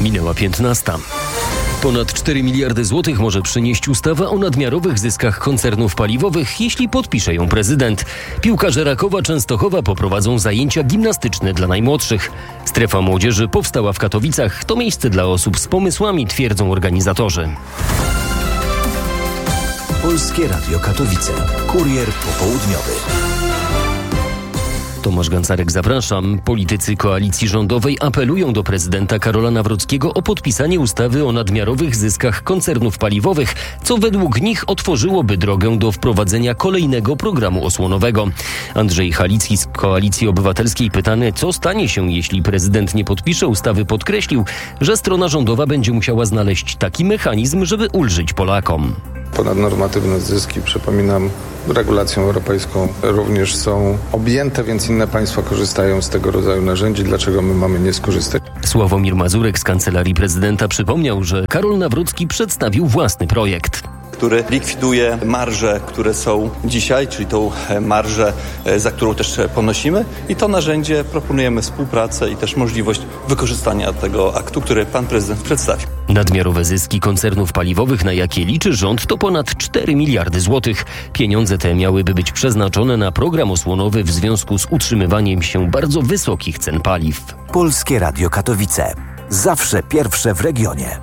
Minęła 15. Ponad 4 miliardy złotych może przynieść ustawa o nadmiarowych zyskach koncernów paliwowych, jeśli podpisze ją prezydent. Piłkarze Rakowa Częstochowa poprowadzą zajęcia gimnastyczne dla najmłodszych. Strefa młodzieży powstała w Katowicach. To miejsce dla osób z pomysłami, twierdzą organizatorzy. Polskie Radio Katowice. Kurier popołudniowy. Tomasz Gancarek, zapraszam. Politycy koalicji rządowej apelują do prezydenta Karola Nawrockiego o podpisanie ustawy o nadmiarowych zyskach koncernów paliwowych, co według nich otworzyłoby drogę do wprowadzenia kolejnego programu osłonowego. Andrzej Halicki z Koalicji Obywatelskiej, pytany, co stanie się, jeśli prezydent nie podpisze ustawy, podkreślił, że strona rządowa będzie musiała znaleźć taki mechanizm, żeby ulżyć Polakom. Ponadnormatywne zyski, przypominam, regulacją europejską również są objęte, więc inne państwa korzystają z tego rodzaju narzędzi. Dlaczego my mamy nie skorzystać? Sławomir Mazurek z Kancelarii Prezydenta przypomniał, że Karol Nawrocki przedstawił własny projekt, który likwiduje marże, które są dzisiaj, czyli tą marżę, za którą też ponosimy, i to narzędzie proponujemy współpracę i też możliwość wykorzystania tego aktu, który pan prezydent przedstawił. Nadmiarowe zyski koncernów paliwowych, na jakie liczy rząd, to ponad 4 miliardy złotych. Pieniądze te miałyby być przeznaczone na program osłonowy w związku z utrzymywaniem się bardzo wysokich cen paliw. Polskie Radio Katowice. Zawsze pierwsze w regionie.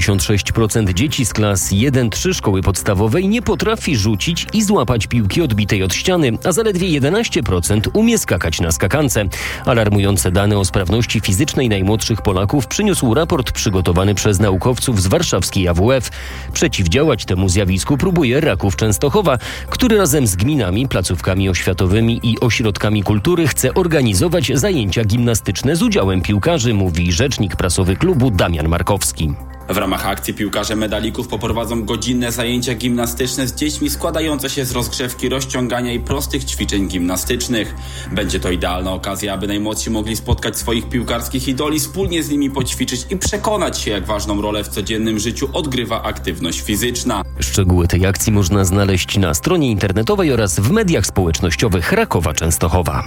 86% dzieci z klas 1-3 szkoły podstawowej nie potrafi rzucić i złapać piłki odbitej od ściany, a zaledwie 11% umie skakać na skakance. Alarmujące dane o sprawności fizycznej najmłodszych Polaków przyniósł raport przygotowany przez naukowców z warszawskiej AWF. Przeciwdziałać temu zjawisku próbuje Raków Częstochowa, który razem z gminami, placówkami oświatowymi i ośrodkami kultury chce organizować zajęcia gimnastyczne z udziałem piłkarzy, mówi rzecznik prasowy klubu Damian Markowski. W ramach akcji piłkarze medalików poprowadzą godzinne zajęcia gimnastyczne z dziećmi składające się z rozgrzewki, rozciągania i prostych ćwiczeń gimnastycznych. Będzie to idealna okazja, aby najmłodsi mogli spotkać swoich piłkarskich idoli, wspólnie z nimi poćwiczyć i przekonać się, jak ważną rolę w codziennym życiu odgrywa aktywność fizyczna. Szczegóły tej akcji można znaleźć na stronie internetowej oraz w mediach społecznościowych Rakowa Częstochowa.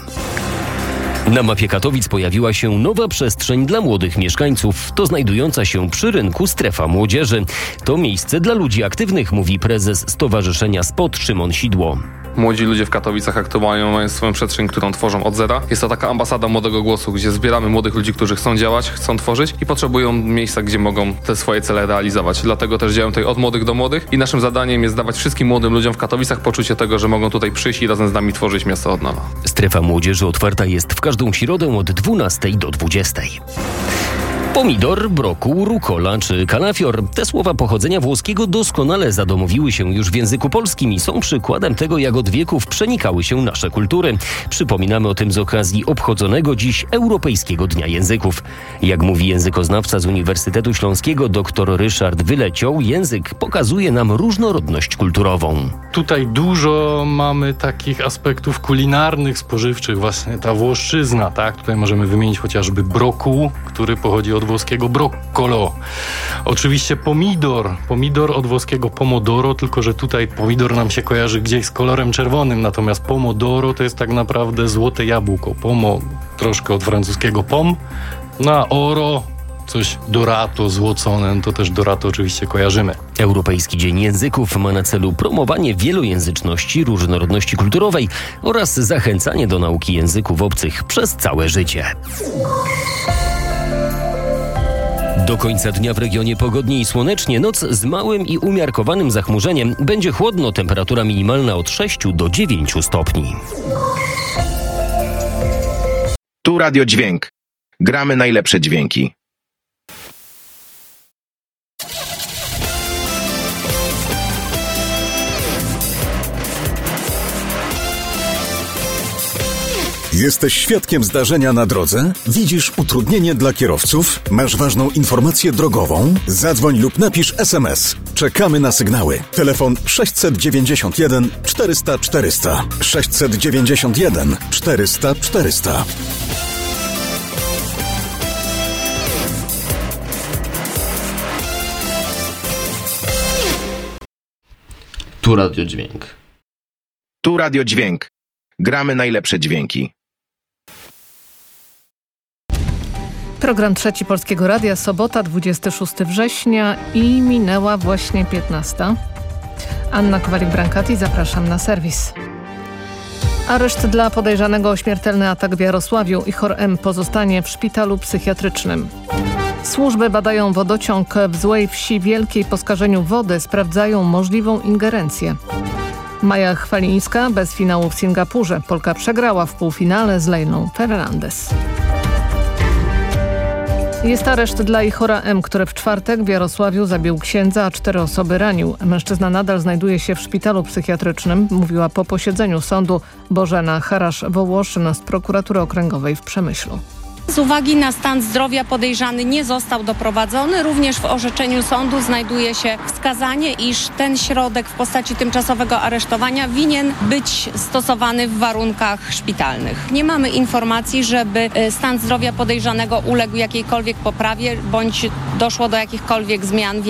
Na mapie Katowic pojawiła się nowa przestrzeń dla młodych mieszkańców. To znajdująca się przy rynku strefa młodzieży. To miejsce dla ludzi aktywnych, mówi prezes Stowarzyszenia SPOT Szymon Sidło. Młodzi ludzie w Katowicach aktualnie mają swoją przestrzeń, którą tworzą od zera. Jest to taka ambasada młodego głosu, gdzie zbieramy młodych ludzi, którzy chcą działać, chcą tworzyć i potrzebują miejsca, gdzie mogą te swoje cele realizować. Dlatego też działam tutaj od młodych do młodych i naszym zadaniem jest dawać wszystkim młodym ludziom w Katowicach poczucie tego, że mogą tutaj przyjść i razem z nami tworzyć miasto od nowa. Strefa młodzieży otwarta jest w każdą środę od 12 do 20. Pomidor, brokuł, rukola czy kalafior. Te słowa pochodzenia włoskiego doskonale zadomowiły się już w języku polskim i są przykładem tego, jak od wieków przenikały się nasze kultury. Przypominamy o tym z okazji obchodzonego dziś Europejskiego Dnia Języków. Jak mówi językoznawca z Uniwersytetu Śląskiego dr Ryszard Wylecioł, język pokazuje nam różnorodność kulturową. Tutaj dużo mamy takich aspektów kulinarnych, spożywczych, właśnie ta włoszczyzna, tak? Tutaj możemy wymienić chociażby brokuł, który pochodzi od włoskiego broccolo. Oczywiście pomidor od włoskiego pomodoro, tylko że tutaj pomidor nam się kojarzy gdzieś z kolorem czerwonym, natomiast pomodoro to jest tak naprawdę złote jabłko. Pomo troszkę od francuskiego pom, a oro coś dorato, złocone, to też dorato oczywiście kojarzymy. Europejski Dzień Języków ma na celu promowanie wielojęzyczności, różnorodności kulturowej oraz zachęcanie do nauki języków obcych przez całe życie. Do końca dnia w regionie pogodnie i słonecznie, noc z małym i umiarkowanym zachmurzeniem. Będzie chłodno, temperatura minimalna od 6 do 9 stopni. Tu Radio Dźwięk. Gramy najlepsze dźwięki. Jesteś świadkiem zdarzenia na drodze? Widzisz utrudnienie dla kierowców? Masz ważną informację drogową? Zadzwoń lub napisz SMS. Czekamy na sygnały. Telefon 691 400 400. 691 400 400. Tu Radio Dźwięk. Tu Radio Dźwięk. Gramy najlepsze dźwięki. Program Trzeci Polskiego Radia, sobota, 26 września i minęła właśnie 15. Anna Kowalik-Brankati, zapraszam na serwis. Areszt dla podejrzanego o śmiertelny atak w Jarosławiu. Ihor M. pozostanie w szpitalu psychiatrycznym. Służby badają wodociąg w Złej Wsi Wielkiej po skażeniu wody. Sprawdzają możliwą ingerencję. Maja Chwalińska bez finału w Singapurze. Polka przegrała w półfinale z Leilą Fernandez. Jest areszt dla Ihora M., który w czwartek w Jarosławiu zabił księdza, a 4 osoby ranił. Mężczyzna nadal znajduje się w szpitalu psychiatrycznym, mówiła po posiedzeniu sądu Bożena Harasz-Wołoszyn z prokuratury okręgowej w Przemyślu. Z uwagi na stan zdrowia podejrzany nie został doprowadzony. Również w orzeczeniu sądu znajduje się wskazanie, iż ten środek w postaci tymczasowego aresztowania winien być stosowany w warunkach szpitalnych. Nie mamy informacji, żeby stan zdrowia podejrzanego uległ jakiejkolwiek poprawie bądź doszło do jakichkolwiek zmian w